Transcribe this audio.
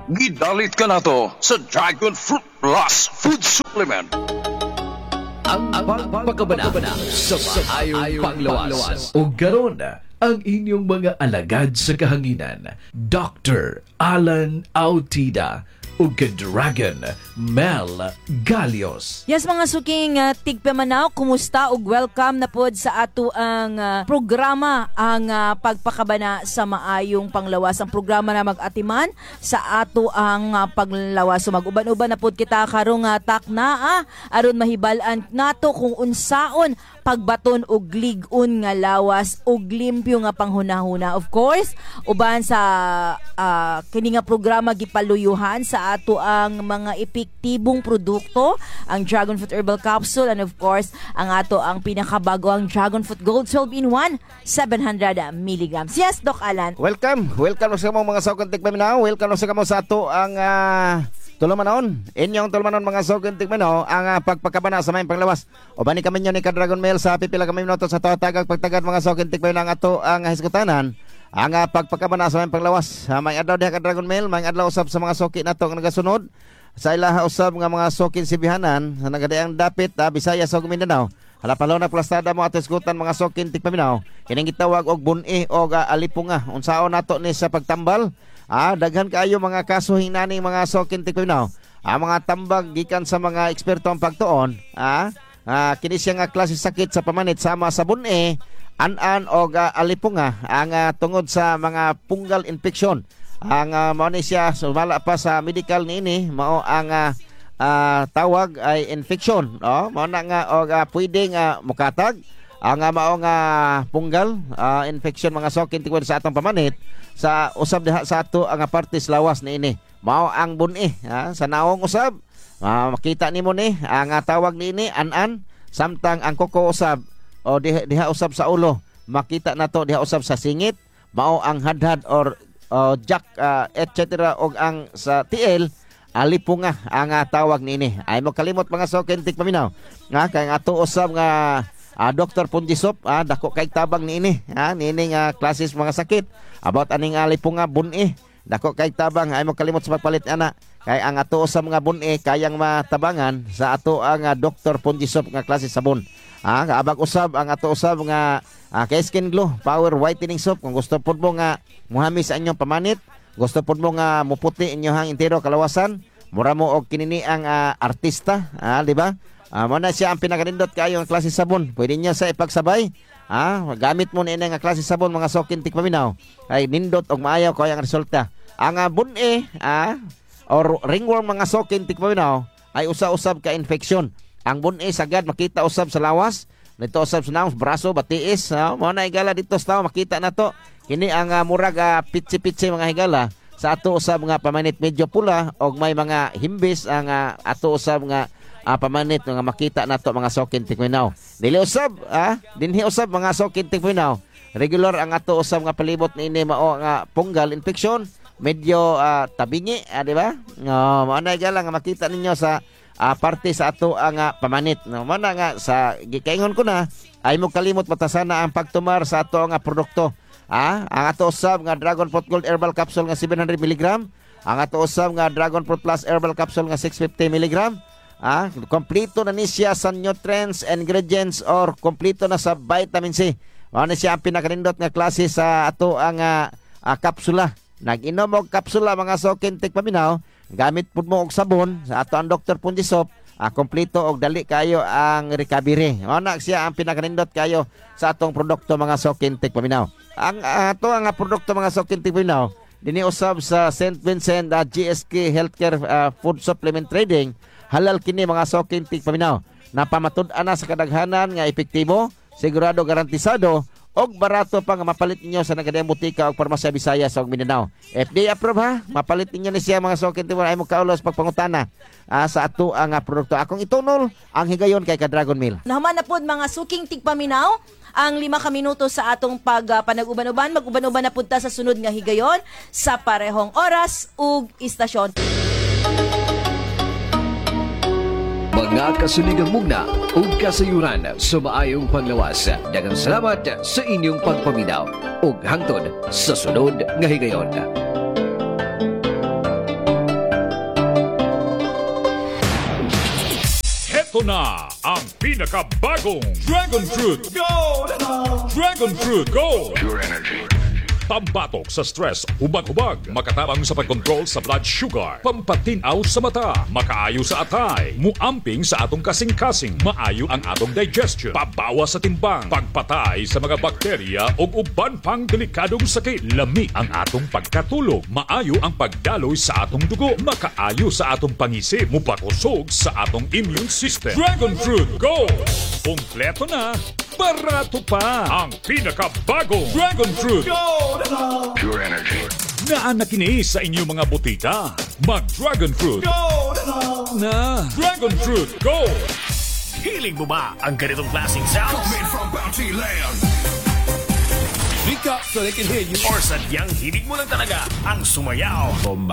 Gidalit ka na to sa Dragon Fruit Plus Food Supplement. Ang pagpakabana sa maayong panglawas. O garon ang inyong mga alagad sa kahanginan, Dr. Alan Autida o Dragon Mel Galios. Yes, mga suking tigpamanaw, kumusta ug welcome na pod sa ato ang programa, ang pagpakabana sa maayong panglawas. Ang programa na mag-atiman sa ato ang panglawas. So mag-uban-uban na pod kita karong takna aron mahibalan nato kung unsaon pagbaton og ligon nga lawas og limpyo nga panghunahuna. Of course, uban sa kini nga programa gipaluyuhan sa ato ang mga epektibong produkto, ang Dragon Fruit Herbal Capsule, and of course, ang ato ang pinakabago ang Dragon Fruit Gold 12-in-1, 700 milligrams. Yes, Doc Alan. Welcome sa mga sokon tigpaminaw. Welcome sa kamo sa ato ang tulumanon. Inyong tulumanon mga sokon tigpaminaw ang pagpakabana sa mayong panglawas. O bani kami nyo ni Dragon Mail sa pipila kami minuto sa tatagag pagtagad mga sokon tigpaminaw ang ato ang hiskutanan. Ang pagpakabana sa mayong panglawas. May adlaw diha ka Dragon Mail, may adlaw usab sa mga soki nato nga nagasunod. Sa ilaha usab nga mga sokin sibihanan sa nagadiang dapit Visayas ug Mindanao. Halapalo na plastada mo ato isgutan mga sokin tigpaminaw. Kining gitawag og bun-i o alipunga. Unsaon nato ni sa pagtambal? Daghan kaayo mga kaso hinaning mga sokin tigpaminaw. Mga tambag gikan sa mga eksperto ang pagtuon. Kini siya nga klase sakit sa pamanit sama sa bun-i, an-an o alipunga ang tungod sa mga fungal infection. Ang mao ni siya sumala pa sa medical niini mao ang tawag ay infection, mao na nga og pwede nga mukatag ang mao nga fungal infection mga sokin tingod sa atong pamanit sa usab diha sa ato ang partes lawas niini mao ang bun-i sa naong usab makita nimo ni ang tawag niini an-an samtang ang kuko usab o diha usab sa ulo makita nato diha usab sa singit mao ang hadhad or jack etc. og ang sa tiil alipunga ang tawag niini. Ay mo kalimot mga sokin tigpaminaw kay ato usab nga Dr. Punjisop dako kay tabang niini niini nga klases mga sakit about aning alipunga bun-i dako kay tabang. Ay mo kalimot sa pagpalit ana kay ang ato usab nga bun-i kayang matabangan sa ato ang Dr. Punjisop nga klase sabon. Kaabag usab ang ato usab nga kay Skin Glow Power Whitening Soap. Kung gusto pod mo nga muhamis sa inyong pamanit, gusto pod mo nga muputi inyong intero kalawasan, mura mo og kinini ang artista, di ba? Mo na siya ang pinakanindot kayo ang klase sabon. Pwede niya sa ipagsabay. Gamit mo na nga klase sabon mga sokin tikpaminaw. Ay nindot og maayaw ko ang resulta. Ang bun-i or ringworm mga sokin tikpaminaw ay usa-usab ka infection. Ang bun-i sagad makita usab sa lawas, nito usab sa naong braso, batiis, mo na higala dito sa tao makita na to. Kini ang murag pitsi-pitsi mga higala sa ato usab nga pamanit medyo pula og may mga himbis ang ato usab nga pamanit nga makita nato mga sokin tikminaw. Dili usab dinhi usab mga sokin tikminaw. Regular ang ato usab nga palibot niini mao nga fungal infection, medyo tabingi, di ba? Mao na higala nga makita ninyo sa parte sa ato ang pamanit. Mana nga sa gikaingon ko na ay mo kalimot matasana ang pagtumar sa ato nga produkto. Ang ato usab nga Dragon Fruit Gold Herbal Capsule nga 700 mg, ang ato usab nga Dragon Fruit Plus Herbal Capsule nga 650 mg. Kompleto na ni siya sa nutrients, ingredients or kompleto na sa vitamin C. Mao na siya ang pinakanindot nga klase sa ato ang kapsula. Nag-inom og kapsula mga sokin tikpaminaw. Gamit pud mo og sabon sa ato ang Dr. Punjisop, kompleto og dali kayo ang recovery. Mao na siya ang pinakanindot kayo sa atong produkto mga sokin tikpaminaw. Ang ato ang produkto mga sokin tikpaminaw dinhi usab sa St. Vincent GSK Healthcare Food Supplement Trading. Halal kini mga sokin tikpaminaw. Napamatud-an na sa kadaghanan nga epektibo, sigurado garantisado og barato pa nga mapalit ninyo sa nagadayang butika og parmasya Visayas ug Mindanao. FDA approve ha. Mapalit ninyo ni siya mga sokin timor ay mo kaulos pagpangutana sa ato ang produkto. Akong itunol ang higayon kay Dragon Mill. Nahuman na pod mga suking tigpaminaw ang 5 ka minuto sa atong panag-uban-uban. Mag-uban-uban na punta sa sunod nga higayon sa parehong oras ug istasyon. Mga kasuligang mugna o kasayuran sa maayong panglawas. Daghang salamat sa inyong pagpaminaw ug hangtod sa sunod nga higayon. Eto na ang pinakabagong Dragon Fruit Gold! Dragon Fruit Gold! Pure energy. Pambatok sa stress, hubag-hubag, makatabang sa pagkontrol sa blood sugar, pampatinaw sa mata, makaayo sa atay, muamping sa atong kasing-kasing, maayo ang atong digestion, pabawas sa timbang, pagpatay sa mga bakterya o uban pang delikadong sakit, lami ang atong pagkatulog, maayo ang pagdaloy sa atong dugo, makaayo sa atong pangisip, mupakusog sa atong immune system. Dragon Fruit Gold! Kompleto na, barato pa ang pinakabagong Dragon Fruit Gold! Pure energy. Naanak kini sa inyong mga butika. Mag-Dragon Fruit Gold na Dragon Fruit Gold! Hiling mo ba ang ganitong klaseng sounds? Coming from Bounty Land. Speak up so they can hear you. Or sadyang hilig mo lang talaga ang sumayaw. Bomba.